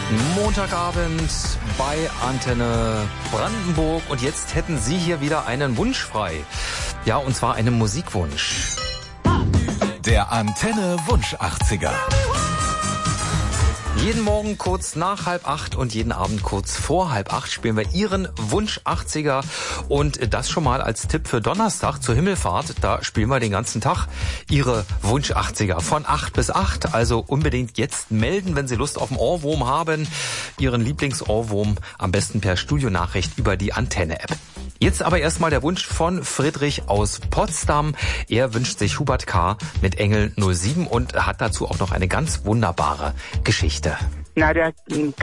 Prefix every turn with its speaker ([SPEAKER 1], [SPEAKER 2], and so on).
[SPEAKER 1] Montagabend bei Antenne Brandenburg und jetzt hätten Sie hier wieder einen Wunsch frei. Ja, und zwar einen Musikwunsch.
[SPEAKER 2] Der Antenne Wunsch 80er.
[SPEAKER 1] Jeden Morgen kurz nach 7:30 und jeden Abend kurz vor 7:30 spielen wir Ihren Wunsch 80er. Und das schon mal als Tipp für Donnerstag zur Himmelfahrt. Da spielen wir den ganzen Tag Ihre Wunsch 80er von 8 bis 8. Also unbedingt jetzt melden, wenn Sie Lust auf einen Ohrwurm haben. Ihren Lieblingsohrwurm am besten per Studionachricht über die Antenne-App. Jetzt aber erstmal der Wunsch von Friedrich aus Potsdam. Er wünscht sich Hubert K. mit Engel 07 und hat dazu auch noch eine ganz wunderbare Geschichte.
[SPEAKER 3] Na, der